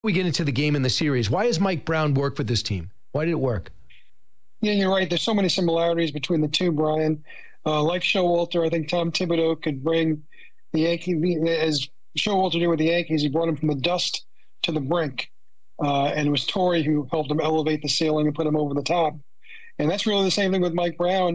we get into the game in the series, why has Mike Brown worked with this team? Why did it work? Yeah, you're right. There's so many similarities between the two, Brian. Like Showalter, I think Tom Thibodeau could bring the Yankees, as Showalter did with the Yankees, he brought him from the dust to the brink. And it was Torrey who helped him elevate the ceiling and put him over the top. And that's really the same thing with Mike Brown.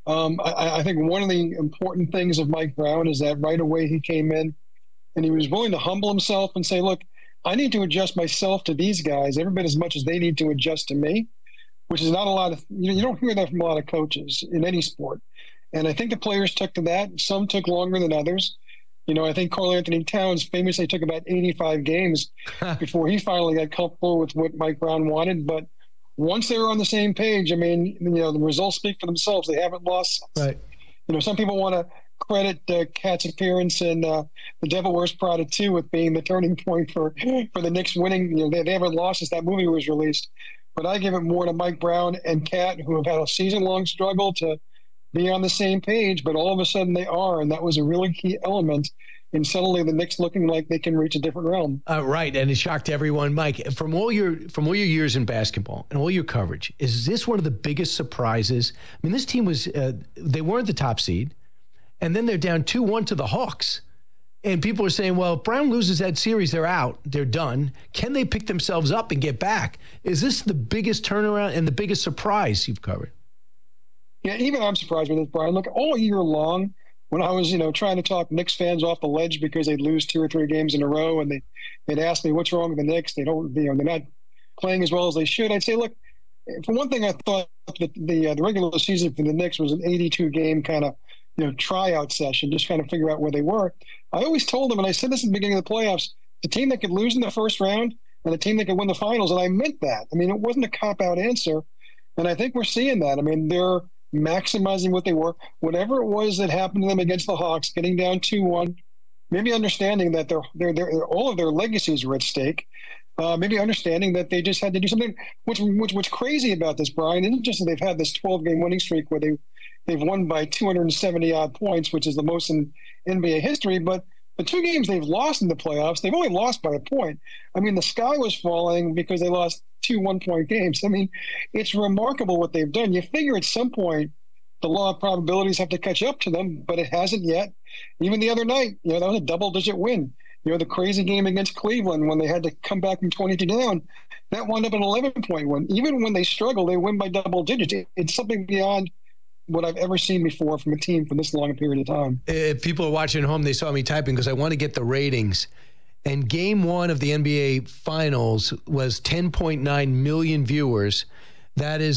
I think one of the important things of Mike Brown is that right away he came in and he was willing to humble himself and say, look, I need to adjust myself to these guys every bit as much as they need to adjust to me, which is not a lot of, you don't hear that from a lot of coaches in any sport. And I think the players took to that. Some took longer than others. I think Karl-Anthony Towns famously took about 85 games before he finally got comfortable with what Mike Brown wanted. But once they were on the same page, I mean, the results speak for themselves. They haven't lost. Right. Some people want to credit Cat's appearance in The Devil Wears Prada 2 with being the turning point for the Knicks winning. They haven't lost since that movie was released. But I give it more to Mike Brown and Cat, who have had a season-long struggle to be on the same page, but all of a sudden they are, and that was a really key element in suddenly the Knicks looking like they can reach a different realm. Right, and it shocked everyone. Mike, from all your years in basketball and all your coverage, is this one of the biggest surprises? I mean, this team was they weren't the top seed, and then they're down 2-1 to the Hawks. And people are saying, well, if Brown loses that series, they're out. They're done. Can they pick themselves up and get back? Is this the biggest turnaround and the biggest surprise you've covered? Yeah, even I'm surprised with this, Brian. Look, all year long, when I was, trying to talk Knicks fans off the ledge because they'd lose 2 or 3 games in a row, and they'd ask me what's wrong with the Knicks. They're not playing as well as they should. I'd say, look, for one thing, I thought that the regular season for the Knicks was an 82-game kind of tryout session, just kind of figure out where they were. I always told them, and I said this at the beginning of the playoffs, the team that could lose in the first round and the team that could win the finals, and I meant that. I mean, it wasn't a cop-out answer, and I think we're seeing that. I mean, they're maximizing what they were. Whatever it was that happened to them against the Hawks, getting down 2-1, maybe understanding that they're all of their legacies were at stake. Maybe understanding that they just had to do something. What's crazy about this, Brian, isn't just that they've had this 12-game winning streak where they've won by 270-odd points, which is the most in NBA history, but the 2 games they've lost in the playoffs, they've only lost by a point. I mean, the sky was falling because they lost 2 one-point games. I mean, it's remarkable what they've done. You figure at some point the law of probabilities have to catch up to them, but it hasn't yet. Even the other night, that was a double-digit win. The crazy game against Cleveland when they had to come back from 22 down, that wound up an 11-point win. Even when they struggle, they win by double digits. It's something beyond what I've ever seen before from a team for this long a period of time. If people are watching at home, they saw me typing because I want to get the ratings. And game 1 of the NBA Finals was 10.9 million viewers. That is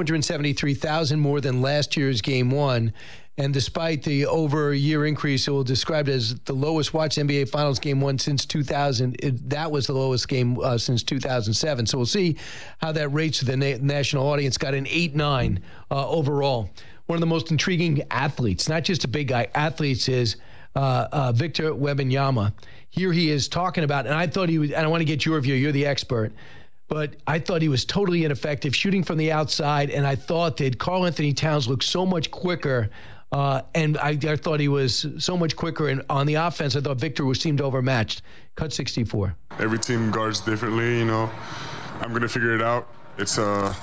273,000 more than last year's game 1. And despite the over-a-year increase, it will describe it as the lowest watched NBA Finals game 1 since 2000. That was the lowest game since 2007. So we'll see how that rates to the national audience. Got an 8.9 overall. One of the most intriguing athletes, not just a big guy, athletes is Victor Wembanyama. Here he is talking about, and I thought he was, and I want to get your view, you're the expert, but I thought he was totally ineffective shooting from the outside, and I thought that Karl-Anthony Towns looked so much quicker, and I thought he was so much quicker, and on the offense, I thought Victor seemed overmatched. Cut 64. Every team guards differently, I'm going to figure it out. It's,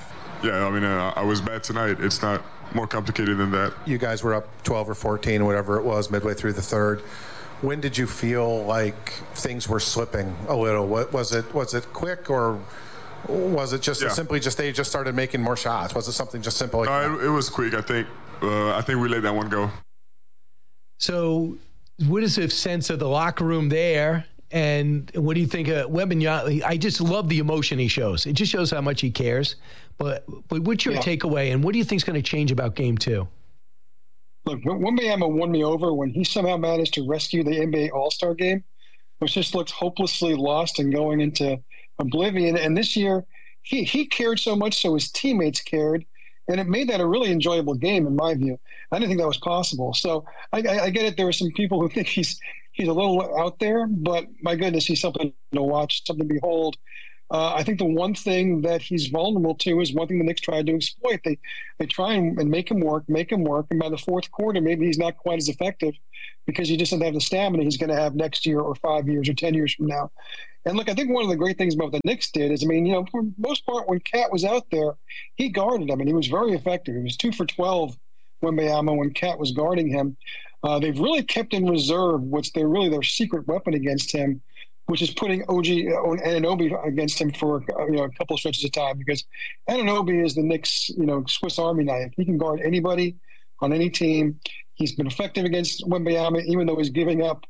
I was bad tonight. It's not more complicated than that. You guys were up 12 or 14, whatever it was, midway through the third. When did you feel like things were slipping a little? Was it quick, or was it just simply they just started making more shots? Was it something just simple like that? It was quick, I think. I think we let that one go. So what is the sense of the locker room there? And what do you think of Wembanyama? I just love the emotion he shows. It just shows how much he cares. But what's your takeaway, and what do you think is going to change about game 2? Look, Wembanyama won me over when he somehow managed to rescue the NBA All-Star game, which just looks hopelessly lost and going into oblivion. And this year, he cared so much so his teammates cared, and it made that a really enjoyable game, in my view. I didn't think that was possible. So I get it. There are some people who think he's a little out there, but my goodness, he's something to watch, something to behold. I think the one thing that he's vulnerable to is one thing the Knicks tried to exploit. They try and make him work, and by the fourth quarter, maybe he's not quite as effective because he just doesn't have the stamina he's going to have next year or 5 years or 10 years from now. And look, I think one of the great things about the Knicks did is, I mean, for the most part, when Cat was out there, he guarded him, and he was very effective. He was 2 for 12 Wembanyama when Cat was guarding him. They've really kept in reserve what's their secret weapon against him, which is putting OG Anunoby against him for a couple of stretches of time, because Anunoby is the Knicks Swiss Army knife. He can guard anybody on any team. He's been effective against Wembanyama, even though he's giving up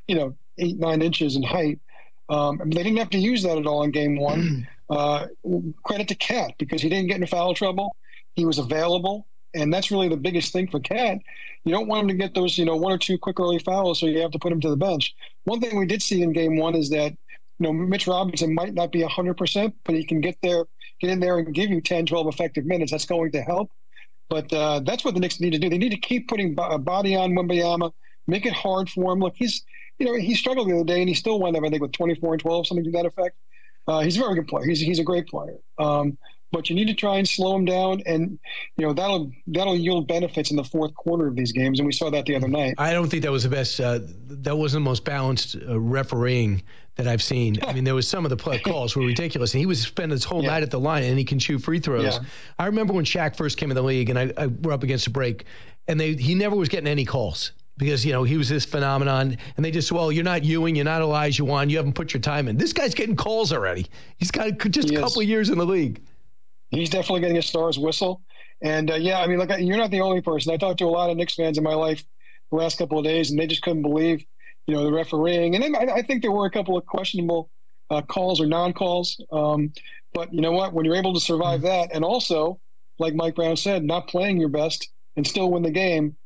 8-9 inches in height. They didn't have to use that at all in game one. Credit to Cat, because he didn't get into foul trouble. He was available. And that's really the biggest thing for Cat. You don't want him to get those, 1 or 2 quick early fouls, so you have to put him to the bench. One thing we did see in game one is that, Mitch Robinson might not be 100%, but he can get in there and give you 10, 12 effective minutes. That's going to help. But that's what the Knicks need to do. They need to keep putting a body on Wembanyama, make it hard for him. Look, he struggled the other day, and he still wound up, I think, with 24 and 12, something to that effect. He's a very good player. He's a great player. But you need to try and slow him down, and that'll yield benefits in the fourth quarter of these games, and we saw that the other night. I don't think that was the best. That wasn't the most balanced refereeing that I've seen. I mean, there was some of the play calls were ridiculous, and he was spending his whole night at the line, and he can shoot free throws. Yeah. I remember when Shaq first came in the league, and I were up against a break, and he never was getting any calls, because, he was this phenomenon, and they just, well, you're not Ewing, you're not Olajuwon, you haven't put your time in. This guy's getting calls already. He's got just a couple of years in the league. He's definitely getting a star's whistle. And, look, you're not the only person. I talked to a lot of Knicks fans in my life the last couple of days, and they just couldn't believe, the refereeing. And then I think there were a couple of questionable calls or non-calls. But you know what? When you're able to survive that, and also, like Mike Brown said, not playing your best and still win the game,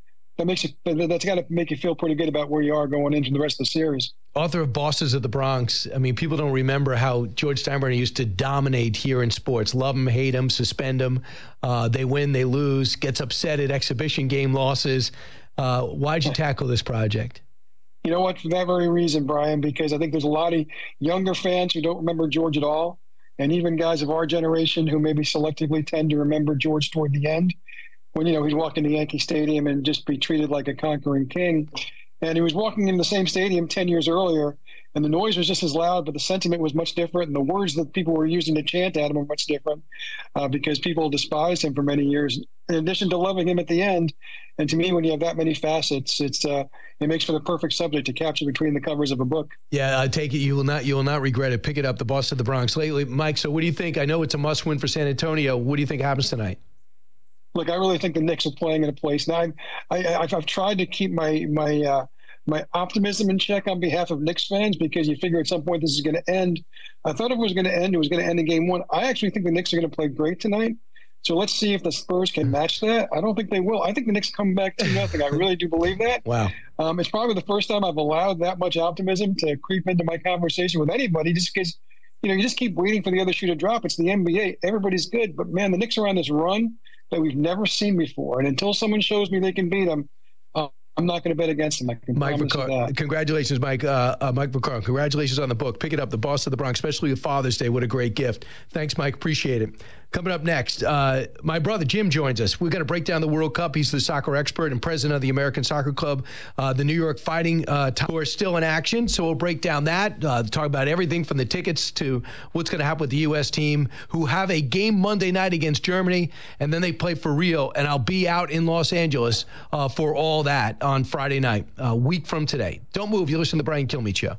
that's got to make you feel pretty good about where you are going into the rest of the series. Author of Bosses of the Bronx. I mean, people don't remember how George Steinbrenner used to dominate here in sports. Love him, hate him, suspend him. They win, they lose, gets upset at exhibition game losses. Why'd you tackle this project? You know what? For that very reason, Brian, because I think there's a lot of younger fans who don't remember George at all. And even guys of our generation who maybe selectively tend to remember George toward the end, when, he'd walk into Yankee Stadium and just be treated like a conquering king. And he was walking in the same stadium 10 years earlier, and the noise was just as loud, but the sentiment was much different, and the words that people were using to chant at him were much different, because people despised him for many years, in addition to loving him at the end. And to me, when you have that many facets, it makes for the perfect subject to capture between the covers of a book. Yeah, I take it you will not regret it. Pick it up, The Boss of the Bronx. Lately, Mike, so what do you think? I know it's a must-win for San Antonio. What do you think happens tonight? Look, I really think the Knicks are playing in a place. Now, I've tried to keep my optimism in check on behalf of Knicks fans, because you figure at some point this is going to end. I thought if it was going to end, it was going to end in game one. I actually think the Knicks are going to play great tonight. So let's see if the Spurs can match that. I don't think they will. I think the Knicks come back 2-0. I really do believe that. Wow. It's probably the first time I've allowed that much optimism to creep into my conversation with anybody, just because, you just keep waiting for the other shoe to drop. It's the NBA. Everybody's good. But, man, the Knicks are on this run that we've never seen before. And until someone shows me they can beat them, I'm not going to bet against him. I can promise you that. Congratulations, Mike. Mike McCarron, congratulations on the book. Pick it up, The Boss of the Bronx, especially with Father's Day. What a great gift. Thanks, Mike. Appreciate it. Coming up next, my brother Jim joins us. We're going to break down the World Cup. He's the soccer expert and president of the American Soccer Club. The New York Fighting Tour is still in action, so we'll break down that, talk about everything from the tickets to what's going to happen with the U.S. team, who have a game Monday night against Germany, and then they play for Rio, and I'll be out in Los Angeles for all that on Friday night, a week from today. Don't move. You listen to the Brian Kilmeade Show.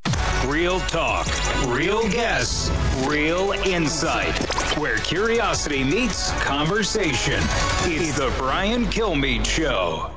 Real talk, real guests, real insight. Where curiosity meets conversation. It's the Brian Kilmeade Show.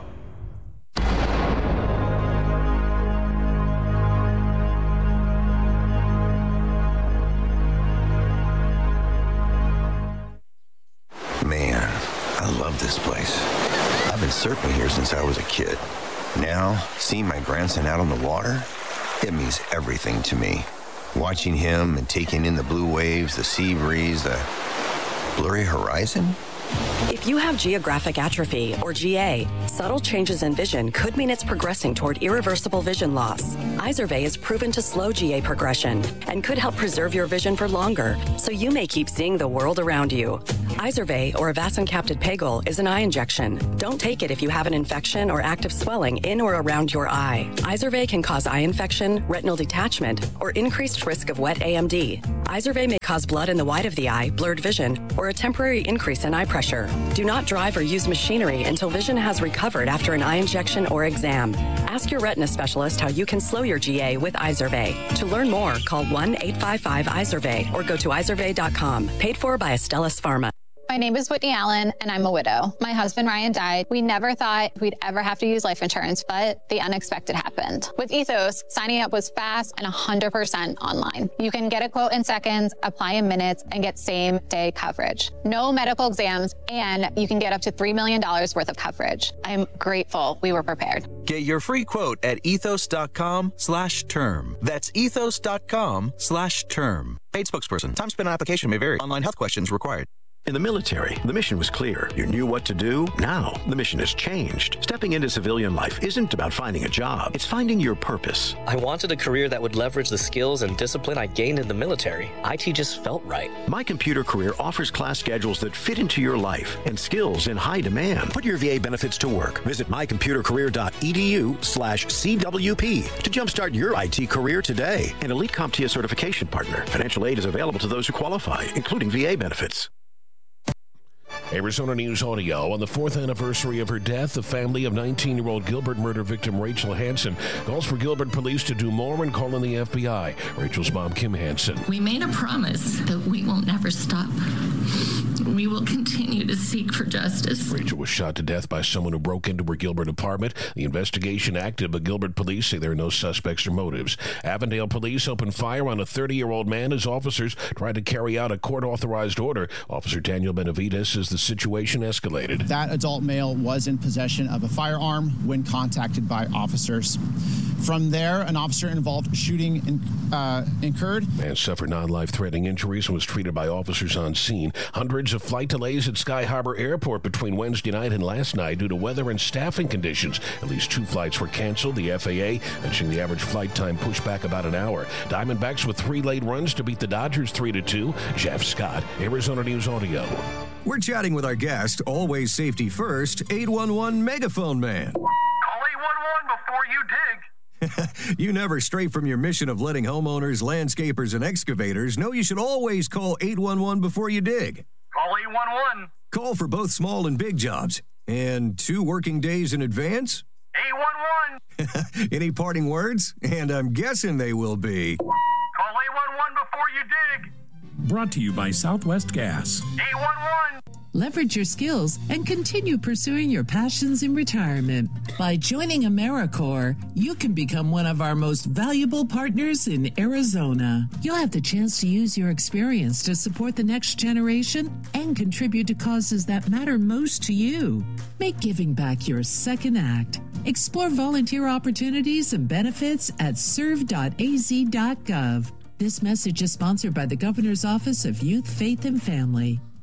Man, I love this place. I've been surfing here since I was a kid. Now, seeing my grandson out on the water, it means everything to me. Watching him and taking in the blue waves, the sea breeze, the blurry horizon, If you have geographic atrophy, or GA, subtle changes in vision could mean it's progressing toward irreversible vision loss. Izervay is proven to slow GA progression and could help preserve your vision for longer, so you may keep seeing the world around you. Izervay, or avacincaptad pegol, is an eye injection. Don't take it if you have an infection or active swelling in or around your eye. Izervay can cause eye infection, retinal detachment, or increased risk of wet AMD. Izervay may cause blood in the white of the eye, blurred vision, or a temporary increase in eye pressure. Do not drive or use machinery until vision has recovered after an eye injection or exam. Ask your retina specialist how you can slow your GA with Izervay. To learn more, call 1-855-IZERVAY or go to izervay.com. Paid for by Astellas Pharma. My name is Whitney Allen, and I'm a widow. My husband, Ryan, died. We never thought we'd ever have to use life insurance, but the unexpected happened. With Ethos, signing up was fast and 100% online. You can get a quote in seconds, apply in minutes, and get same-day coverage. No medical exams, and you can get up to $3 million worth of coverage. I'm grateful we were prepared. Get your free quote at ethos.com/term. That's ethos.com/term. Paid spokesperson. Time spent on application may vary. Online health questions required. In the military, the mission was clear. You knew what to do. Now, the mission has changed. Stepping into civilian life isn't about finding a job. It's finding your purpose. I wanted a career that would leverage the skills and discipline I gained in the military. IT just felt right. My Computer Career offers class schedules that fit into your life and skills in high demand. Put your VA benefits to work. Visit mycomputercareer.edu/CWP to jumpstart your IT career today. An Elite CompTIA certification partner. Financial aid is available to those who qualify, including VA benefits. Arizona News Audio. On the 4th anniversary of her death, the family of 19-year-old Gilbert murder victim Rachel Hansen calls for Gilbert police to do more and call in the FBI. Rachel's mom, Kim Hansen. We made a promise that we will never stop. We will continue to seek for justice. Rachel was shot to death by someone who broke into her Gilbert apartment. The investigation active, but Gilbert police say there are no suspects or motives. Avondale police opened fire on a 30-year-old man as officers tried to carry out a court-authorized order. Officer Daniel Benavides says the situation escalated. That adult male was in possession of a firearm when contacted by officers. From there, an officer involved shooting incurred. Man suffered non-life-threatening injuries and was treated by officers on scene. Hundreds of flight delays at Sky Harbor Airport between Wednesday night and last night due to weather and staffing conditions. At least 2 flights were canceled. The FAA mentioning the average flight time pushed back about an hour. Diamondbacks with 3 late runs to beat the Dodgers 3-2. Jeff Scott, Arizona News Audio. We're chatting with our guest, always safety first, 811 Megaphone Man. Call 811 before you dig. You never stray from your mission of letting homeowners, landscapers, and excavators know you should always call 811 before you dig. Call 811. Call for both small and big jobs. And 2 working days in advance? 811. Any parting words? And I'm guessing they will be. Call 811 before you dig. Brought to you by Southwest Gas. 811. Leverage your skills and continue pursuing your passions in retirement. By joining AmeriCorps, you can become one of our most valuable partners in Arizona. You'll have the chance to use your experience to support the next generation and contribute to causes that matter most to you. Make giving back your second act. Explore volunteer opportunities and benefits at serve.az.gov. This message is sponsored by the Governor's Office of Youth, Faith, and Family.